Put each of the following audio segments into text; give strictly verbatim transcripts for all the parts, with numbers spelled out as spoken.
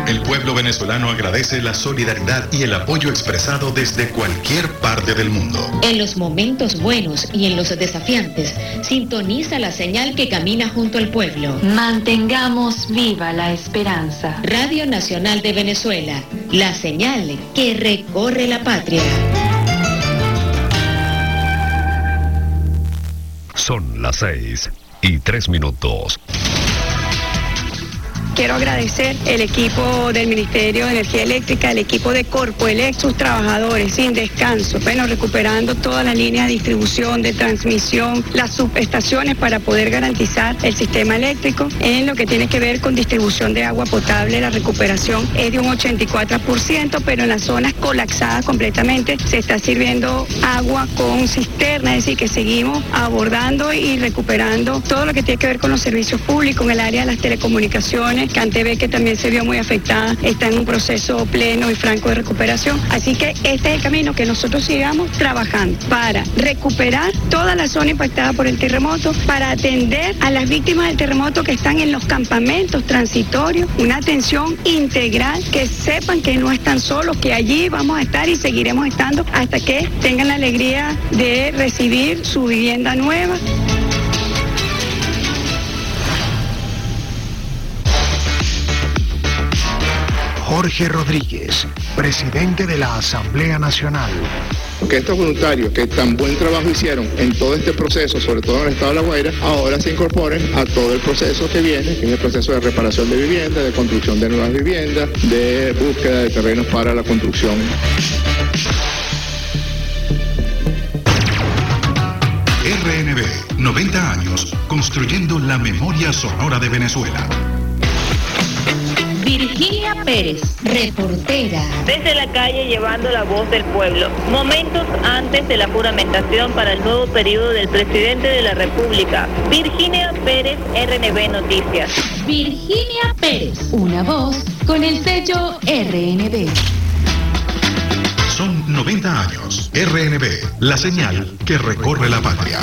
El pueblo venezolano agradece la solidaridad y el apoyo expresado desde cualquier parte del mundo. En los momentos buenos y en los desafiantes, sintoniza la señal que camina junto al pueblo. Mantengamos viva la esperanza. Radio Nacional de Venezuela, la señal que recorre la patria. Son las seis y tres minutos. Quiero agradecer el equipo del Ministerio de Energía Eléctrica, el equipo de Corpoelec, sus trabajadores, sin descanso, bueno, recuperando todas las líneas de distribución, de transmisión, las subestaciones para poder garantizar el sistema eléctrico. En lo que tiene que ver con distribución de agua potable, la recuperación es de un ochenta y cuatro por ciento, pero en las zonas colapsadas completamente se está sirviendo agua con cisterna, es decir, que seguimos abordando y recuperando todo lo que tiene que ver con los servicios públicos, en el área de las telecomunicaciones. Cantebé, que también se vio muy afectada, está en un proceso pleno y franco de recuperación. Así que este es el camino, que nosotros sigamos trabajando para recuperar toda la zona impactada por el terremoto, para atender a las víctimas del terremoto que están en los campamentos transitorios, una atención integral, que sepan que no están solos, que allí vamos a estar y seguiremos estando hasta que tengan la alegría de recibir su vivienda nueva. Jorge Rodríguez, presidente de la Asamblea Nacional. Que estos voluntarios que tan buen trabajo hicieron en todo este proceso, sobre todo en el estado de La Guaira, ahora se incorporen a todo el proceso que viene, que es el proceso de reparación de viviendas, de construcción de nuevas viviendas, de búsqueda de terrenos para la construcción. R N B, noventa años, construyendo la memoria sonora de Venezuela. Virginia Pérez, reportera. Desde la calle llevando la voz del pueblo. Momentos antes de la juramentación para el nuevo periodo del presidente de la República. Virginia Pérez, R N B Noticias. Virginia Pérez, una voz con el sello R N B. Son noventa años. R N B, la señal que recorre la patria.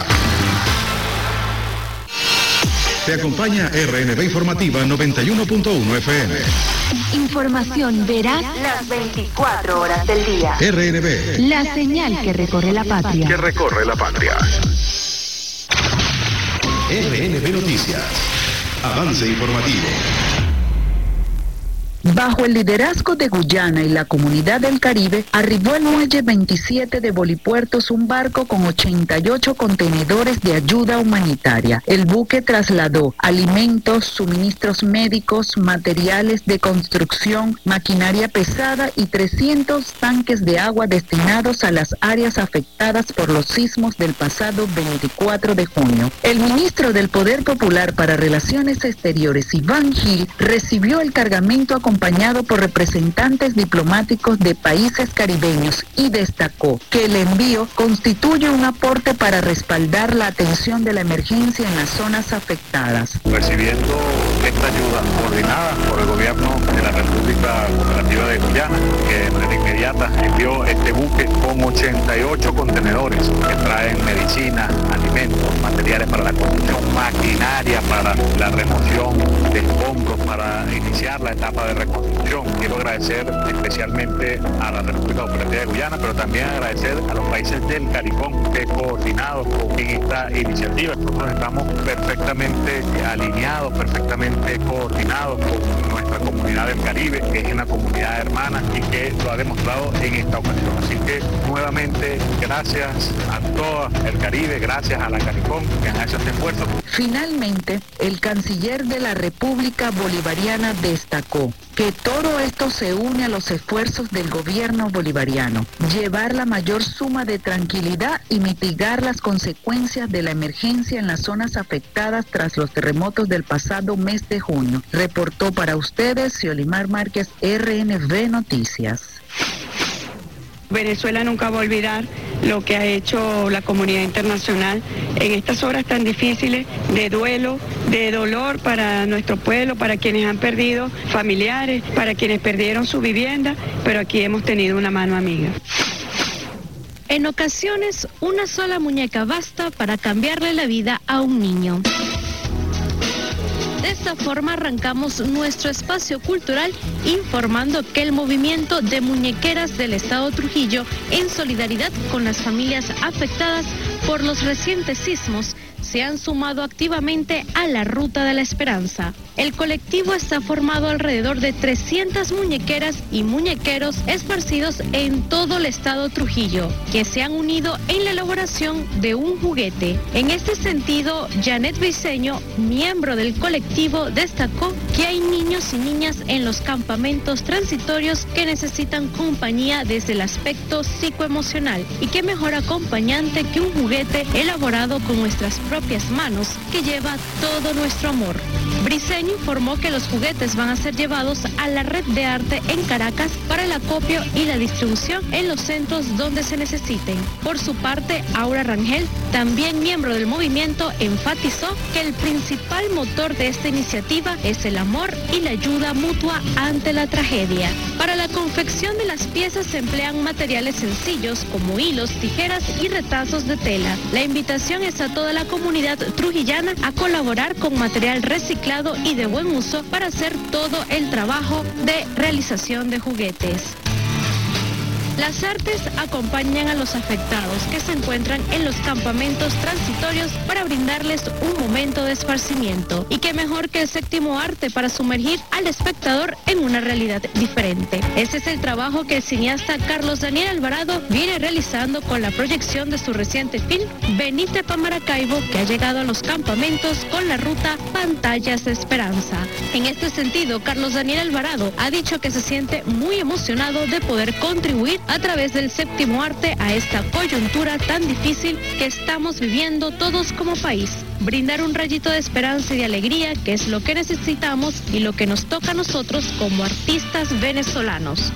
Te acompaña R N B Informativa noventa y uno punto uno F M. Información veraz las veinticuatro horas del día. R N B, la señal que recorre la patria. Que recorre la patria. R N B Noticias. Avance informativo. Bajo el liderazgo de Guyana y la Comunidad del Caribe, arribó al muelle veintisiete de Bolipuertos un barco con ochenta y ocho contenedores de ayuda humanitaria. El buque trasladó alimentos, suministros médicos, materiales de construcción, maquinaria pesada y trescientos tanques de agua destinados a las áreas afectadas por los sismos del pasado veinticuatro de junio. El ministro del Poder Popular para Relaciones Exteriores, Iván Gil, recibió el cargamento a acompañado por representantes diplomáticos de países caribeños y destacó que el envío constituye un aporte para respaldar la atención de la emergencia en las zonas afectadas. Recibiendo esta ayuda coordinada por el gobierno de la República Cooperativa de Guyana, que de manera inmediata envió este buque con ochenta y ocho contenedores que traen medicina, alimentos, materiales para la construcción, maquinaria para la remoción de escombros, para iniciar la etapa de reconstrucción. Quiero agradecer especialmente a la República Cooperativa de Guyana, pero también agradecer a los países del CARICOM que coordinados con esta iniciativa. Nosotros estamos perfectamente alineados, perfectamente coordinados con nuestra comunidad del Caribe, que es una comunidad hermana y que lo ha demostrado en esta ocasión. Así que nuevamente gracias a todo el Caribe, gracias a la CARICOM que han hecho este esfuerzo. Finalmente, el canciller de la República Bolivariana destacó que todo esto se une a los esfuerzos del gobierno bolivariano, llevar la mayor suma de tranquilidad y mitigar las consecuencias de la emergencia en las zonas afectadas tras los terremotos del pasado mes de junio. Reportó para ustedes Xiolimar Márquez, R N B Noticias. Venezuela nunca va a olvidar lo que ha hecho la comunidad internacional en estas horas tan difíciles de duelo, de dolor para nuestro pueblo, para quienes han perdido familiares, para quienes perdieron su vivienda, pero aquí hemos tenido una mano amiga. En ocasiones, una sola muñeca basta para cambiarle la vida a un niño. De esta forma arrancamos nuestro espacio cultural informando que el movimiento de muñequeras del Estado Trujillo, en solidaridad con las familias afectadas por los recientes sismos, se han sumado activamente a la Ruta de la Esperanza. El colectivo está formado alrededor de trescientas muñequeras y muñequeros esparcidos en todo el estado Trujillo, que se han unido en la elaboración de un juguete. En este sentido, Janet Briceño, miembro del colectivo, destacó que hay niños y niñas en los campamentos transitorios que necesitan compañía desde el aspecto psicoemocional, y qué mejor acompañante que un juguete elaborado con nuestras propias manos que lleva todo nuestro amor. Briceño informó que los juguetes van a ser llevados a la red de arte en Caracas para el acopio y la distribución en los centros donde se necesiten. Por su parte, Aura Rangel, también miembro del movimiento, enfatizó que el principal motor de esta iniciativa es el amor y la ayuda mutua ante la tragedia. Para la confección de las piezas se emplean materiales sencillos como hilos, tijeras y retazos de tela. La invitación es a toda la comunidad trujillana a colaborar con material reciclado y de buen uso para hacer todo el trabajo de realización de juguetes. Las artes acompañan a los afectados que se encuentran en los campamentos transitorios para brindarles un momento de esparcimiento. Y qué mejor que el séptimo arte para sumergir al espectador en una realidad diferente. Este es el trabajo que el cineasta Carlos Daniel Alvarado viene realizando con la proyección de su reciente film Venite pa' Maracaibo, que ha llegado a los campamentos con la ruta Pantallas de Esperanza. En este sentido, Carlos Daniel Alvarado ha dicho que se siente muy emocionado de poder contribuir a través del séptimo arte a esta coyuntura tan difícil que estamos viviendo todos como país. Brindar un rayito de esperanza y de alegría, que es lo que necesitamos y lo que nos toca a nosotros como artistas venezolanos.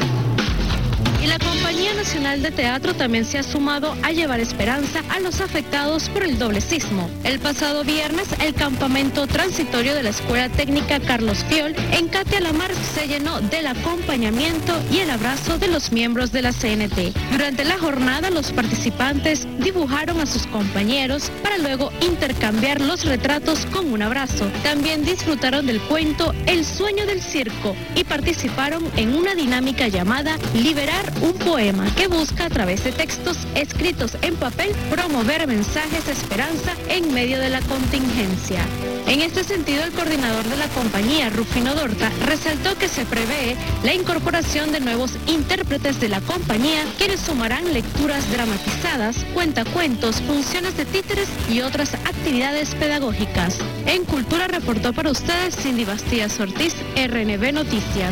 Y la Compañía Nacional de Teatro también se ha sumado a llevar esperanza a los afectados por el doble sismo. El pasado viernes, el campamento transitorio de la Escuela Técnica Carlos Fiol en Catia la Mar se llenó del acompañamiento y el abrazo de los miembros de la C N T. Durante la jornada, los participantes dibujaron a sus compañeros para luego intercambiar los retratos con un abrazo. También disfrutaron del cuento El sueño del circo y participaron en una dinámica llamada Liberar un poema, que busca a través de textos escritos en papel promover mensajes de esperanza en medio de la contingencia. En este sentido, el coordinador de la compañía, Rufino Dorta, resaltó que se prevé la incorporación de nuevos intérpretes de la compañía, quienes sumarán lecturas dramatizadas, cuentacuentos, funciones de títeres y otras actividades pedagógicas. En Cultura reportó para ustedes Cindy Bastías Ortiz, R N B Noticias.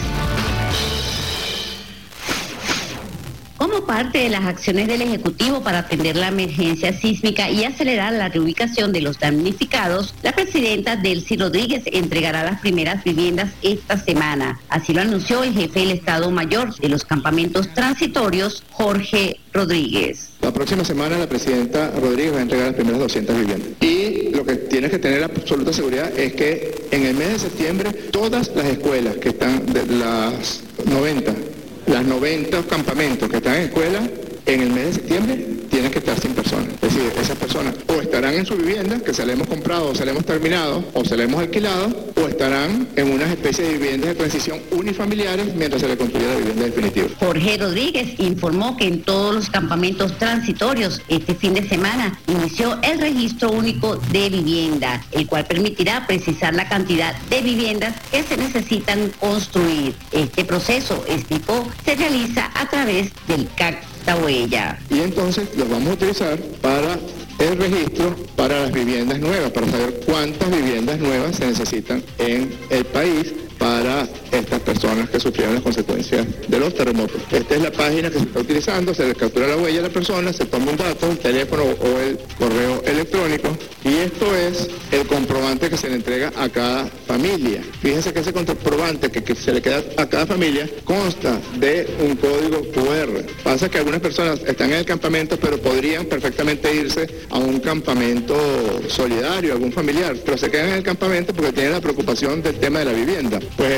Como parte de las acciones del Ejecutivo para atender la emergencia sísmica y acelerar la reubicación de los damnificados, la presidenta Delcy Rodríguez entregará las primeras viviendas esta semana. Así lo anunció el jefe del Estado Mayor de los campamentos transitorios, Jorge Rodríguez. La próxima semana la presidenta Rodríguez va a entregar las primeras doscientas viviendas. Y lo que tienes que tener absoluta seguridad es que en el mes de septiembre todas las escuelas que están de las noventa, las noventa campamentos que están en escuela, en el mes de septiembre tienen que estar sin personas. Es decir, esas personas o estarán en su vivienda, que se le hemos comprado o se le hemos terminado o se le hemos alquilado, o estarán en una especie de viviendas de transición unifamiliares mientras se le construye la vivienda definitiva. Jorge Rodríguez informó que en todos los campamentos transitorios este fin de semana inició el registro único de vivienda, el cual permitirá precisar la cantidad de viviendas que se necesitan construir. Este proceso, explicó, se realiza a través del C A C Huella. Y entonces los vamos a utilizar para el registro para las viviendas nuevas, para saber cuántas viviendas nuevas se necesitan en el país para estas personas que sufrieron las consecuencias de los terremotos. Esta es la página que se está utilizando, se le captura la huella a la persona, se toma un dato, un teléfono o el correo electrónico, y esto es el comprobante que se le entrega a cada familia. Fíjense que ese comprobante que, que se le queda a cada familia consta de un código cu erre. Pasa que algunas personas están en el campamento, pero podrían perfectamente irse a un campamento solidario, algún familiar, pero se quedan en el campamento porque tienen la preocupación del tema de la vivienda. Pues este acuerdo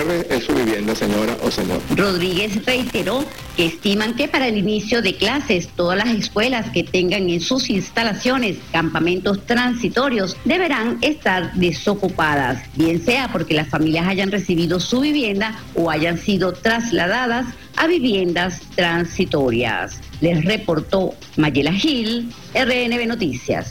reserve es su vivienda, señora o señor. Rodríguez reiteró que estiman que para el inicio de clases todas las escuelas que tengan en sus instalaciones campamentos transitorios deberán estar desocupadas, bien sea porque las familias hayan recibido su vivienda o hayan sido trasladadas a viviendas transitorias. Les reportó Mayela Gil, R N B Noticias.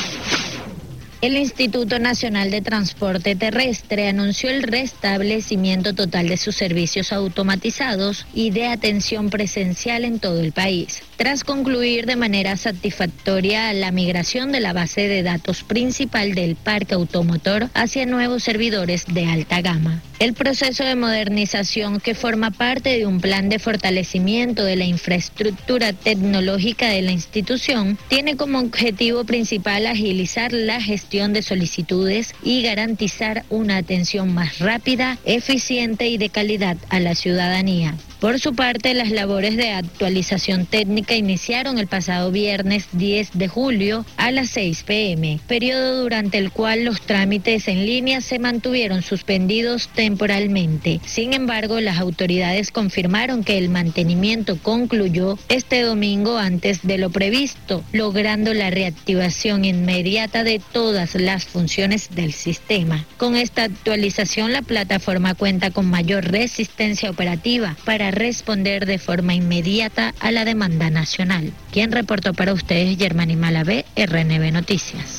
El Instituto Nacional de Transporte Terrestre anunció el restablecimiento total de sus servicios automatizados y de atención presencial en todo el país, tras concluir de manera satisfactoria la migración de la base de datos principal del parque automotor hacia nuevos servidores de alta gama. El proceso de modernización, que forma parte de un plan de fortalecimiento de la infraestructura tecnológica de la institución, tiene como objetivo principal agilizar la gestión de solicitudes y garantizar una atención más rápida, eficiente y de calidad a la ciudadanía. Por su parte, las labores de actualización técnica iniciaron el pasado viernes diez de julio a las seis pe eme, periodo durante el cual los trámites en línea se mantuvieron suspendidos temporalmente. Sin embargo, las autoridades confirmaron que el mantenimiento concluyó este domingo antes de lo previsto, logrando la reactivación inmediata de todas las funciones del sistema. Con esta actualización, la plataforma cuenta con mayor resistencia operativa para responder de forma inmediata a la demanda nacional. Quien reportó para ustedes, Germany Malavé, R N B Noticias.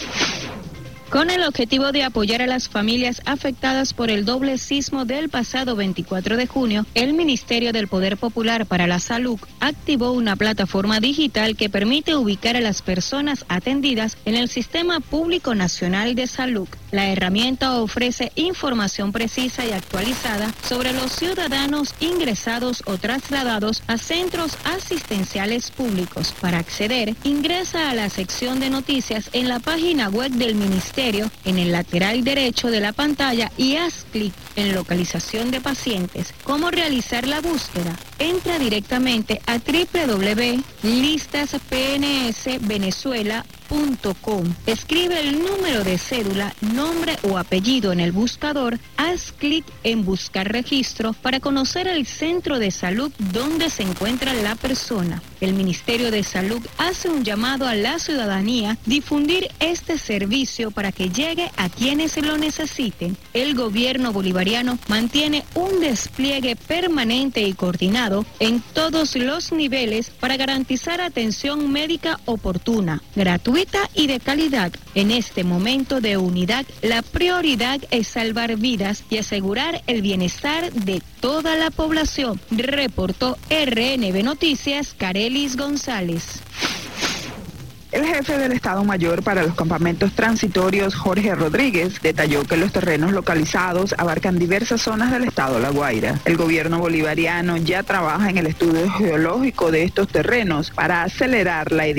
Con el objetivo de apoyar a las familias afectadas por el doble sismo del pasado veinticuatro de junio, el Ministerio del Poder Popular para la Salud activó una plataforma digital que permite ubicar a las personas atendidas en el Sistema Público Nacional de Salud. La herramienta ofrece información precisa y actualizada sobre los ciudadanos ingresados o trasladados a centros asistenciales públicos. Para acceder, ingresa a la sección de noticias en la página web del Ministerio en el lateral derecho de la pantalla y haz clic en localización de pacientes. ¿Cómo realizar la búsqueda? Entra directamente a doble u doble u doble u punto listas p n s venezuela punto com. Escribe el número de cédula, nombre o apellido en el buscador, haz clic en buscar registro para conocer el centro de salud donde se encuentra la persona. El Ministerio de Salud hace un llamado a la ciudadanía difundir este servicio para que llegue a quienes lo necesiten. El gobierno bolivariano mantiene un despliegue permanente y coordinado en todos los niveles para garantizar atención médica oportuna, gratuita y de calidad. En este momento de unidad, la prioridad es salvar vidas y asegurar el bienestar de toda la población. Reportó R N B Noticias, Carelis González. El jefe del Estado Mayor para los campamentos transitorios, Jorge Rodríguez, detalló que los terrenos localizados abarcan diversas zonas del estado La Guaira. El gobierno bolivariano ya trabaja en el estudio geológico de estos terrenos para acelerar la